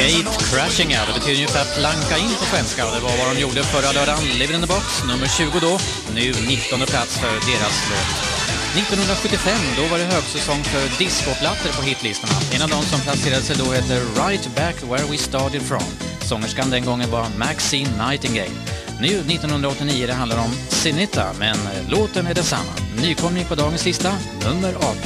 Gate Crashing Out, det betyder ungefär planka in på svenska, och det var vad de gjorde förra lördagen. Living in the Box, nummer 20 då, nu 19:e plats för deras låt. 1975, då var det högsäsong för discoplattor på hitlistorna. En av de som placerade sig då heter Right Back Where We Started From. Sångerskan den gången var Maxine Nightingale. Nu 1989, det handlar om Sinita, men låten är densamma. Nykomling på dagens lista, nummer 18.